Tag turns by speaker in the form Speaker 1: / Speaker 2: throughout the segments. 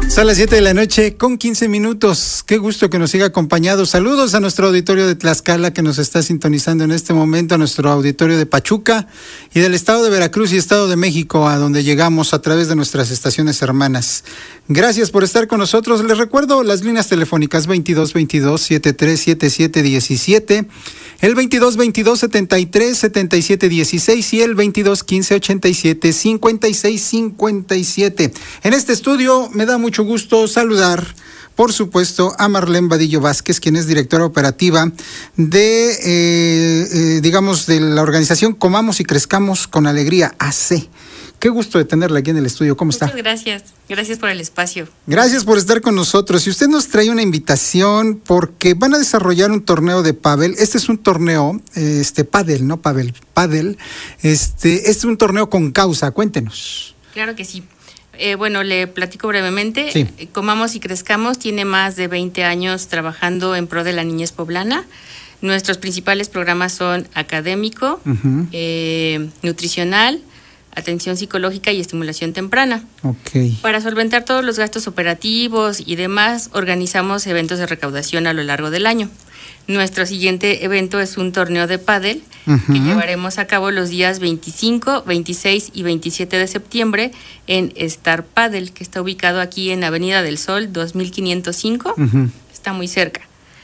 Speaker 1: Son las 7 de la noche con 15 minutos. Qué gusto que nos siga acompañado. Saludos a nuestro auditorio de Tlaxcala que nos está sintonizando en este momento, a nuestro auditorio de Pachuca y del estado de Veracruz y estado de México, a donde llegamos a través de nuestras estaciones hermanas. Gracias por estar con nosotros. Les recuerdo las líneas telefónicas 2222-737717, el 2222-737716 y el 2215-875657. En este estudio me da mucho gusto saludar, por supuesto, a Marlene Vadillo Vázquez, quien es directora operativa de, de la organización Comamos y Crezcamos con Alegría AC. Qué gusto de tenerla aquí en el estudio. ¿Cómo está?
Speaker 2: Muchas gracias. Gracias por el espacio.
Speaker 1: Gracias por estar con nosotros. Y usted nos trae una invitación porque van a desarrollar un torneo de pádel. Este es un torneo, pádel, no pádel, pádel. Este es un torneo con causa. Cuéntenos.
Speaker 2: Claro que sí. Bueno, le platico brevemente.
Speaker 1: Sí.
Speaker 2: Comamos y Crezcamos tiene más de 20 años trabajando en pro de la niñez poblana. Nuestros principales programas son académico, nutricional, atención psicológica y estimulación temprana.
Speaker 1: Okay.
Speaker 2: Para solventar todos los gastos operativos y demás, organizamos eventos de recaudación a lo largo del año. Nuestro siguiente evento es un torneo de pádel que llevaremos a cabo los días 25, 26 y 27 de septiembre en Star Padel, que está ubicado aquí en Avenida del Sol 2505. Está muy cerca.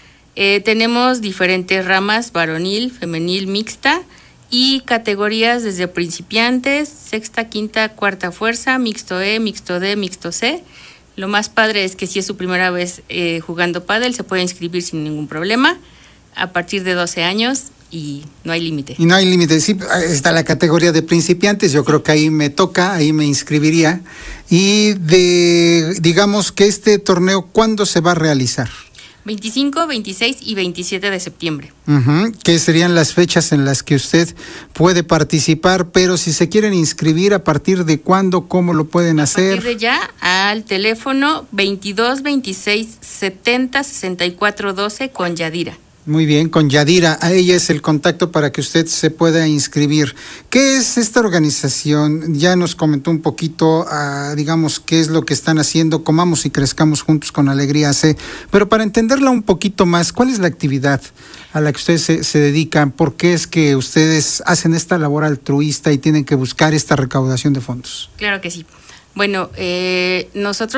Speaker 2: Tenemos diferentes ramas: varonil, femenil, mixta, y categorías desde principiantes, sexta, quinta, cuarta fuerza, mixto E, mixto D, mixto C. Lo más padre es que si es su primera vez jugando pádel, se puede inscribir sin ningún problema a partir de 12 años y no hay límite.
Speaker 1: Y no hay límite, sí, está la categoría de principiantes, yo creo que ahí me toca, ahí me inscribiría. Y digamos que este torneo, ¿cuándo se va a realizar?
Speaker 2: 25, 26 y 27 de septiembre.
Speaker 1: Que serían las fechas en las que usted puede participar, pero si se quieren inscribir, ¿a partir de cuándo, cómo lo pueden hacer?
Speaker 2: A partir de ya, al teléfono 22 26 70 64 12 con Yadira.
Speaker 1: Muy bien, con Yadira, a ella es el contacto para que usted se pueda inscribir. ¿Qué es esta organización? Ya nos comentó un poquito, digamos, qué es lo que están haciendo, Comamos y Crezcamos Juntos con Alegría AC, pero para entenderla un poquito más, ¿cuál es la actividad a la que ustedes se dedican? ¿Por qué es que ustedes hacen esta labor altruista y tienen que buscar esta recaudación de fondos?
Speaker 2: Claro que sí. Bueno, nosotros